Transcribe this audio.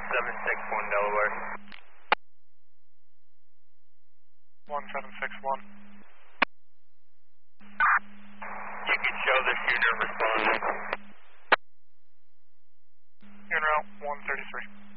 1761 Delaware. 1761. You can show the shooter responding. En route 133.